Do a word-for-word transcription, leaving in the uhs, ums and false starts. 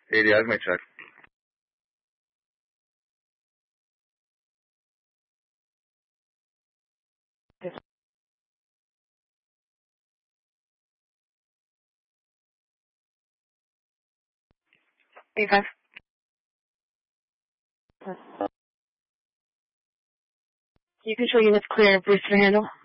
A D R, may check. eighty-five. You control units clear, Brewster handle.